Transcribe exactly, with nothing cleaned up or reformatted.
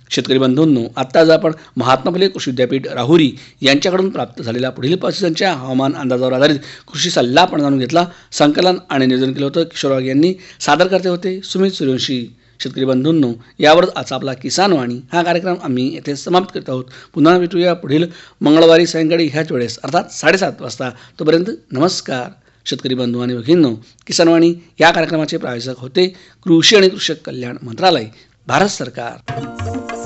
शेतकरी बंधूंनो, आत्ताच आपण महात्मा फुले कृषी विद्यापीठ राहुरी यांच्याकडून प्राप्त झालेल्या पुढील पाच दिवसांच्या हवामान अंदाजावर आधारित कृषी सल्ला आपण जाणून घेतला. संकलन आणि नियोजन केलं होतं किशोर वाघ यांनी. सादर करते होते सुमित सूर्यवंशी. शेतकरी बंधूंनो, यावरच आजचा आपला किसान वाणी हा कार्यक्रम आम्ही येथे समाप्त करत आहोत. पुन्हा भेटूया पुढील मंगळवारी सायंकाळी ह्याच वेळेस अर्थात साडेसात वाजता. तोपर्यंत नमस्कार. शेतकरी बंधू आणि भगिनींनो, किसानवाणी या कार्यक्रमाचे प्रायोजक होते कृषी आणि कृषक कल्याण मंत्रालय, भारत सरकार.